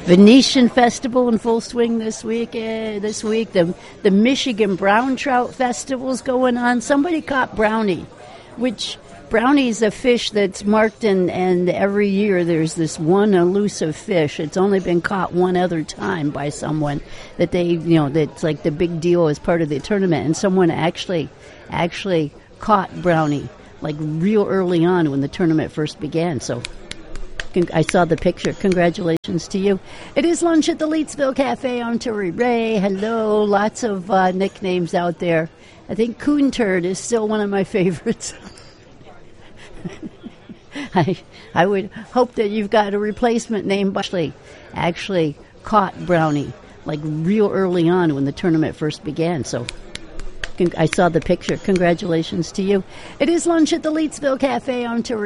Venetian Festival in full swing this week. The Michigan Brown Trout Festival's going on. Somebody caught brownie, which brownie's a fish that's marked, and every year there's this one elusive fish. It's only been caught one other time by someone that that's like the big deal as part of the tournament. And someone actually caught brownie like real early on when the tournament first began. So I saw the picture. Congratulations to you. It is lunch at the Leetsville Cafe. I'm Tori Ray. Hello. Lots of nicknames out there. I think Coon Turd is still one of my favorites. I would hope that you've got a replacement name. Actually caught brownie like real early on when the tournament first began. So I saw the picture. Congratulations to you. It is lunch at the Leetsville Cafe. I'm Tori